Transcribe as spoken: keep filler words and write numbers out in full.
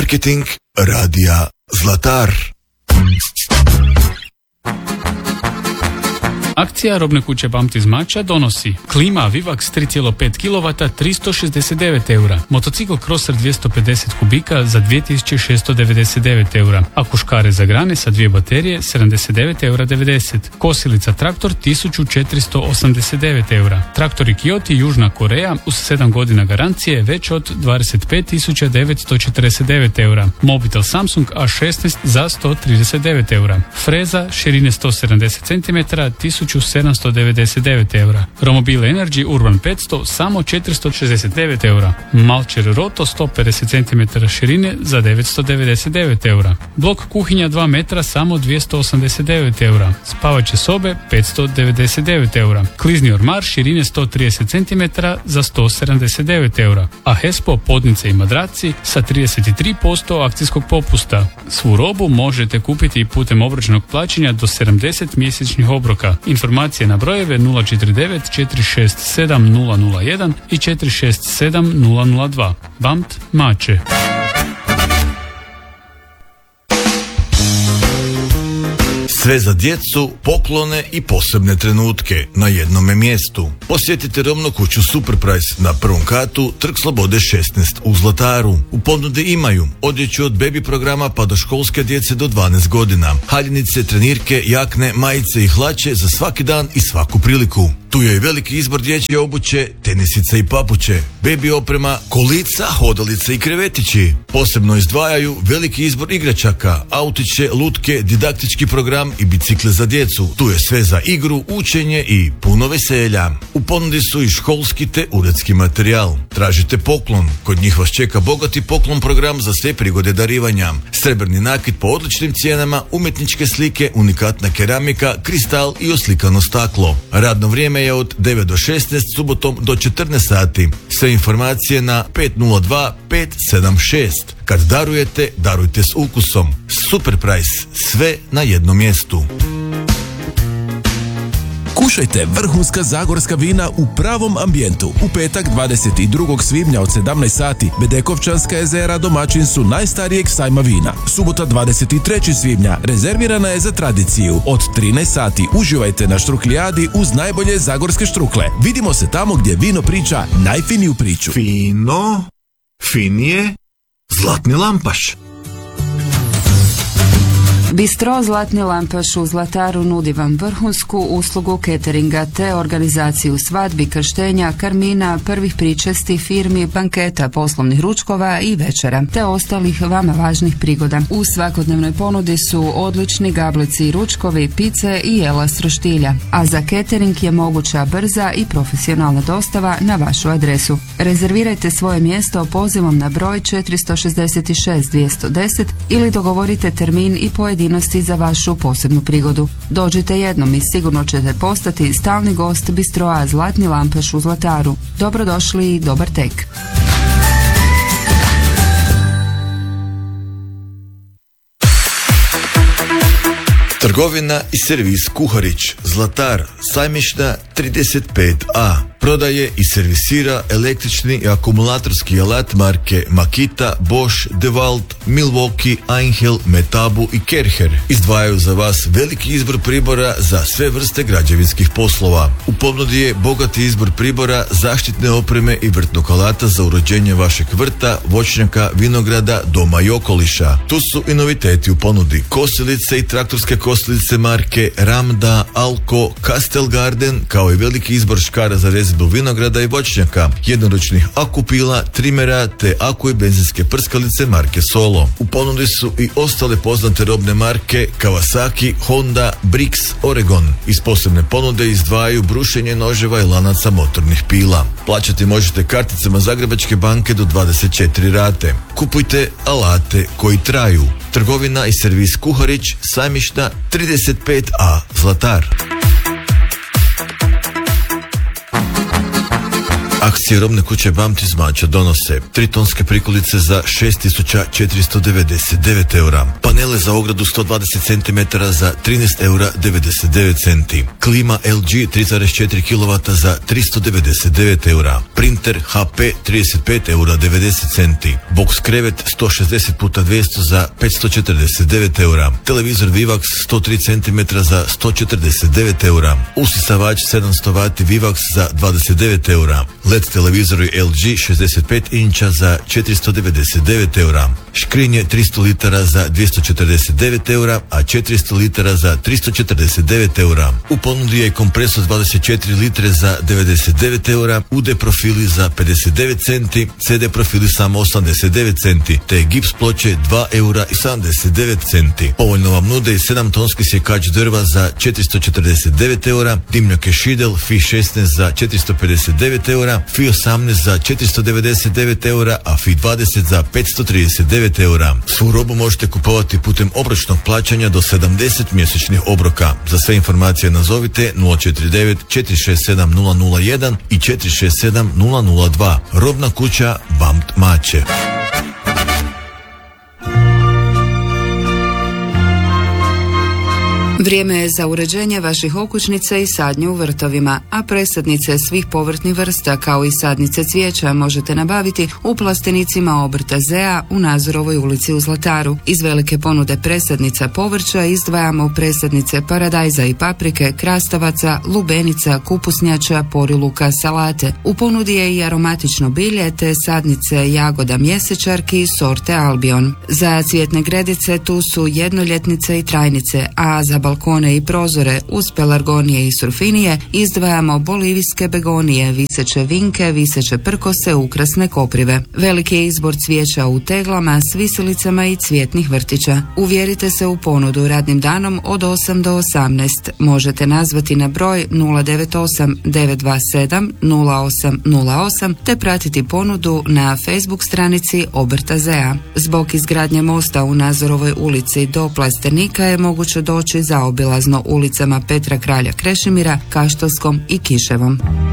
Marketing radija Zlatar. Akcija robne kuće Bamt iz Mača donosi klima Vivax tri zarez pet kilovata tristo šezdeset devet eura, motocikl Crosser dvjesto pedeset kubika za dvije tisuće šesto devedeset devet eura, akuškare za grane sa dvije baterije sedamdeset devet eura devedeset, kosilica traktor tisuću četiristo osamdeset devet eura, traktori Kiyoti Južna Koreja uz sedam godina garancije već od dvadeset pet tisuća devetsto četrdeset devet eura, mobitel Samsung A šesnaest za sto trideset devet eura, freza širine sto sedamdeset centimetara tisuću sedamsto devedeset devet eura, Romobil Energy Urban petsto samo četiristo šezdeset devet eura, Malcher Roto sto pedeset centimetara širine za devetsto devedeset devet eura, blok kuhinja dva metra samo dvjesto osamdeset devet eura, spavaće sobe petsto devedeset devet eura, klizni ormar širine sto trideset centimetara za sto sedamdeset devet eura, a Hespo podnice i madraci sa trideset tri posto akcijskog popusta. Svu robu možete kupiti putem obročnog plaćanja do sedamdeset mjesečnih obroka. Informacije na brojeve nula četiri devet četiri šest sedam nula nula jedan i četiri šest sedam nula nula dva. Bamt Mače. Sve za djecu, poklone i posebne trenutke na jednome mjestu. Posjetite robnu kuću Superprice na prvom katu, Trg Slobode šesnaest u Zlataru. U ponudi imaju odjeću od bebi programa pa do školske djece do dvanaest godina, haljinice, trenirke, jakne, majice i hlače za svaki dan i svaku priliku. Tu je i veliki izbor dječje obuće, tenisice i papuče, bebi oprema, kolica, hodalice i krevetići. Posebno izdvajaju veliki izbor igračaka, autiće, lutke, didaktički program i bicikle za djecu. Tu je sve za igru, učenje i puno veselja. U ponudi su i školski te uredski materijal. Tražite poklon, kod njih vas čeka bogati poklon program za sve prigode darivanja. Srebrni nakit po odličnim cijenama, umjetničke slike, unikatna keramika, kristal i oslikano staklo. Radno vrijeme je od devet do šesnaest, subotom do četrnaest sati. Sve informacije na pet nula dva pet sedam šest. Kad darujete, darujte s ukusom. Superprice, sve na jednom mjestu. Kušajte vrhunska zagorska vina u pravom ambijentu. U petak dvadeset drugog svibnja od sedamnaest sati Bedekovčanska jezera domaćin su najstarijeg sajma vina. Subota dvadeset trećeg svibnja rezervirana je za tradiciju. Od trinaest sati uživajte na štruklijadi uz najbolje zagorske štrukle. Vidimo se tamo gdje vino priča najfiniju priču. Fino, finije, Zlatni Lampaš. Bistro Zlatni Lampaš u Zlataru nudi vam vrhunsku uslugu cateringa te organizaciju svadbi, krštenja, karmina, prvih pričesti, firmi, banketa, poslovnih ručkova i večera, te ostalih vama važnih prigoda. U svakodnevnoj ponudi su odlični gablici i ručkovi, pice i jela s roštilja, a za catering je moguća brza i profesionalna dostava na vašu adresu. Rezervirajte svoje mjesto pozivom na broj četiri šest šest dvjesto deset ili dogovorite termin i pojedinosti za vašu posebnu prigodu. Dođite jednom i sigurno ćete postati stalni gost Bistroa Zlatni Lampaš u Zlataru. Dobrodošli i dobar tek. Trgovina i servis Kuharić, Zlatar, Sajmišna trideset pet A. Prodaje i servisira električni i akumulatorski alat marke Makita, Bosch, DeWalt, Milwaukee, Einhell, Metabu i Kerher. Izdvajaju za vas veliki izbor pribora za sve vrste građevinskih poslova. U ponudi je bogati izbor pribora, zaštitne opreme i vrtnog alata za uređenje vašeg vrta, voćnjaka, vinograda, doma i okoliša. Tu su i noviteti u ponudi: kosilice i traktorske kosilice marke Ramda, Alko, Castel Garden, kao i veliki izbor škara za rezidbu vinograda i voćnjaka, jednoručnih akupila, trimera te aku i benzinske prskalice marke Solo. U ponudi su i ostale poznate robne marke Kawasaki, Honda, Brix, Oregon. Iz posebne ponude izdvajaju brušenje noževa i lanaca motornih pila. Plaćati možete karticama Zagrebačke banke do dvadeset četiri rate. Kupujte alate koji traju. Trgovina i servis Kuharić, Sajmišna trideset pet A, Zlatar. Akcije robne kuće Bamti iz Mača donose tri tonske prikolice za šest tisuća četiristo devedeset devet eura, panele za ogradu sto dvadeset centimetara za trinaest eura devedeset devet centi, klima L G tri zarez četiri kilovata za tristo devedeset devet eura, printer H P trideset pet eura devedeset centi, box krevet sto šezdeset puta dvjesto za petsto četrdeset devet eura, televizor Vivax sto tri centimetra za sto četrdeset devet eura, usisavač sedamsto vati Vivax za dvadeset devet eura, L E D televizori L G šezdeset pet inča za četiristo devedeset devet eura, škrinje tristo litara za dvjesto četrdeset devet eura, a četiristo litara za tristo četrdeset devet eura. U ponudi je kompresor dvadeset četiri litre za devedeset devet eura, U D profili za pedeset devet centi, C D profili samo osamdeset devet centi, te gips ploče dva eura i sedamdeset devet centi. Povoljno vam nude i sedam tonski sjekač drva za četiristo četrdeset devet eura, dimnjake Šidel F I šesnaest za četiristo pedeset devet eura, F I osamnaest za četiristo devedeset devet eura, a F I dvadeset za petsto trideset devet eura. Svu robu možete kupovati putem obročnog plaćanja do sedamdeset mjesečnih obroka. Za sve informacije nazovite nula četiri devet četiri šest sedam nula nula jedan i četiri šest sedam nula nula dva. Robna kuća Bamt Mače. Vrijeme je za uređenje vaših okućnica i sadnje u vrtovima, a presadnice svih povrtnih vrsta kao i sadnice cvijeća možete nabaviti u plastenicima obrta Zea u Nazorovoj ulici u Zlataru. Iz velike ponude presadnica povrća izdvajamo presadnice paradajza i paprike, krastavaca, lubenica, kupusnjača, poriluka, salate. U ponudi je i aromatično bilje te sadnice jagoda mjesečarki sorte Albion. Za cvjetne gredice tu su jednoljetnice i trajnice, a za balkone i prozore uz pelargonije i surfinije izdvajamo bolivijske begonije, viseće vinke, viseće prkose, ukrasne koprive. Veliki je izbor cvijeća u teglama s visilicama i cvjetnih vrtića. Uvjerite se u ponudu radnim danom od osam do osamnaest. Možete nazvati na broj nula devet osam devet dva sedam nula osam nula osam te pratiti ponudu na Facebook stranici obrta Zea. Zbog izgradnje mosta u Nazorovoj ulici do Plastenika je moguće doći zaobilazno ulicama Petra Kralja Krešimira, Kaštelskom i Kiševom.